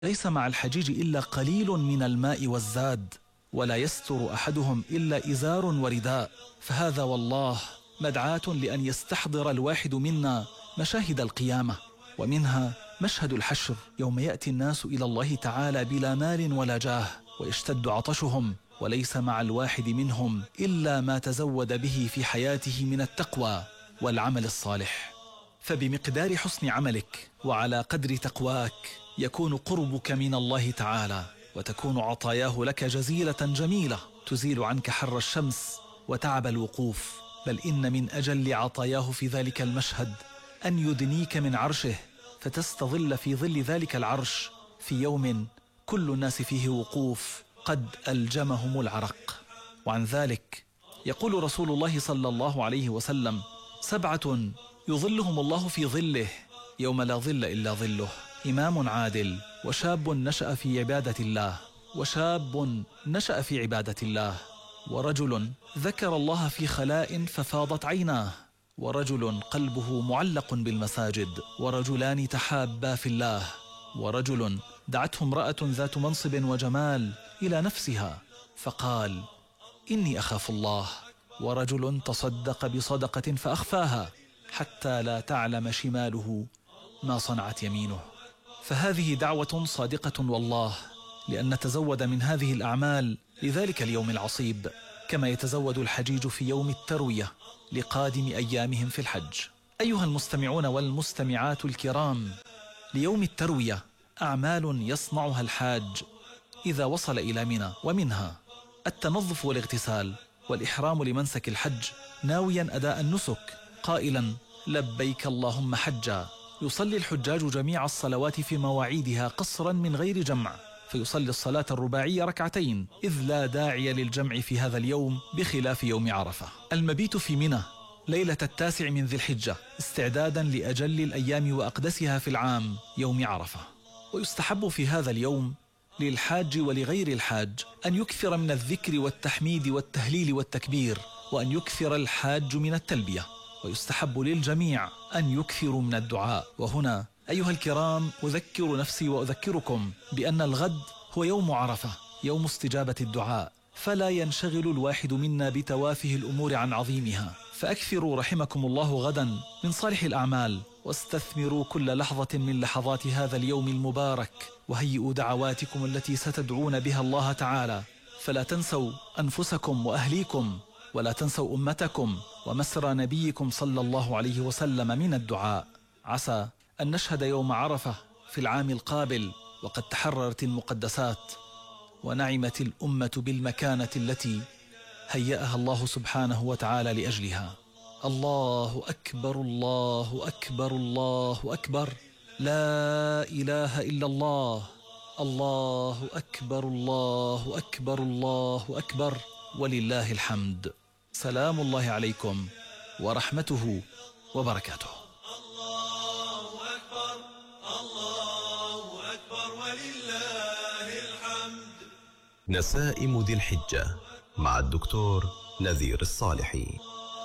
ليس مع الحجيج إلا قليل من الماء والزاد، ولا يستر أحدهم إلا إزار ورداء. فهذا والله مدعاة لأن يستحضر الواحد منا مشاهد القيامة، ومنها مشهد الحشر يوم يأتي الناس إلى الله تعالى بلا مال ولا جاه، ويشتد عطشهم، وليس مع الواحد منهم إلا ما تزود به في حياته من التقوى والعمل الصالح. فبمقدار حسن عملك وعلى قدر تقواك يكون قربك من الله تعالى، وتكون عطاياه لك جزيلة جميلة تزيل عنك حر الشمس وتعب الوقوف. بل إن من أجل عطاياه في ذلك المشهد أن يدنيك من عرشه، فتستظل في ظل ذلك العرش في يوم كل الناس فيه وقوف قد ألجمهم العرق. وعن ذلك يقول رسول الله صلى الله عليه وسلم: 7 يظلهم الله في ظله يوم لا ظل إلا ظله: إمام عادل، وشاب نشأ في عبادة الله، ورجل ذكر الله في خلاء ففاضت عيناه، ورجل قلبه معلق بالمساجد، ورجلان تحابا في الله، ورجل دعته امرأة ذات منصب وجمال إلى نفسها فقال: إني أخاف الله، ورجل تصدق بصدقة فأخفاها حتى لا تعلم شماله ما صنعت يمينه. فهذه دعوة صادقة والله، لأن نتزود من هذه الأعمال لذلك اليوم العصيب، كما يتزود الحجيج في يوم التروية لقادم أيامهم في الحج. أيها المستمعون والمستمعات الكرام، ليوم التروية أعمال يصنعها الحاج إذا وصل إلى منى، ومنها التنظف والاغتسال والإحرام لمنسك الحج ناويا أداء النسك قائلا: لبيك اللهم حجا. يصلي الحجاج جميع الصلوات في مواعيدها قصرا من غير جمع، فيصلي الصلاة الرباعية 2 إذ لا داعي للجمع في هذا اليوم بخلاف يوم عرفة. المبيت في منى ليلة 9 من ذي الحجة استعدادا لأجل الأيام وأقدسها في العام يوم عرفة. ويستحب في هذا اليوم للحاج ولغير الحاج أن يكثر من الذكر والتحميد والتهليل والتكبير، وأن يكثر الحاج من التلبية. ويستحب للجميع أن يكثروا من الدعاء. وهنا أيها الكرام أذكر نفسي وأذكركم بأن الغد هو يوم عرفة، يوم استجابة الدعاء، فلا ينشغل الواحد منا بتوافه الأمور عن عظيمها. فأكثروا رحمكم الله غدا من صالح الأعمال، واستثمروا كل لحظة من لحظات هذا اليوم المبارك، وهيئوا دعواتكم التي ستدعون بها الله تعالى. فلا تنسوا أنفسكم وأهليكم، ولا تنسوا أمتكم ومسرى نبيكم صلى الله عليه وسلم من الدعاء. عسى أن نشهد يوم عرفة في العام القابل وقد تحررت المقدسات، ونعمت الأمة بالمكانة التي هيأها الله سبحانه وتعالى لأجلها. الله أكبر، الله أكبر، الله أكبر، لا إله إلا الله، الله أكبر، الله أكبر، الله أكبر، ولله الحمد. سلام الله عليكم ورحمته وبركاته. الله أكبر، الله أكبر، ولله الحمد. نسائم ذي الحجة مع الدكتور نذير الصالحي.